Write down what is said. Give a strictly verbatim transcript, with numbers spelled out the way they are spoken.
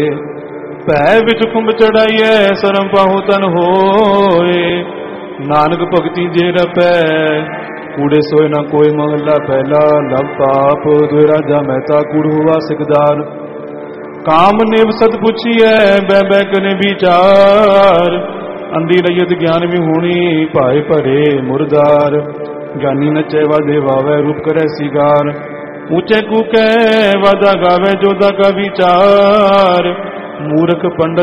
ਭੈ ਵਿੱਚ ਖੁੰਭ ਚੜਾਈਐ ਸਰਮ ਪਾਹੂ ਤਨ ਹੋਏ। ਨਾਨਕ ਭਗਤੀ ਜੇ ਰਪੈ ਕੂੜੇ ਸੋਏ ਨਾ ਕੋਈ। ਮਹੱਲਾ ਪਹਿਲਾ। ਲਵ ਪਾਪ ਦੁਇ ਰਾਜਾ ਮਹਿਤਾ ਕੂੜ ਹੁਆ ਸਿਕਦਾਰ। ਕਾਮ ਨਿਵ ਸਤ ਪੁੱਛੀਐ ਬੈ ਬੈ ਕਨੇ ਵਿਚਾਰ। ਅੰਧੀ ਰਈਅਤ ਗਿਆਨ ਵਿਹੂਣੀ ਭਾਏ ਭਰੇ ਮੁਰਦਾਰ। ਗਿਆਨੀ ਨਚੈ ਵਾਦੇ ਵਾਵੈ ਰੂਪ ਕਰੈ ਸਿਗਾਰ। ਉੱਚੇ ਕੂਕੈ ਵਾਦਾ ਗਾਵੇ ਜੋਦਾ ਕਾ ਵਿਚਾਰ। ਮੂਰਖ ਪੰਡਤ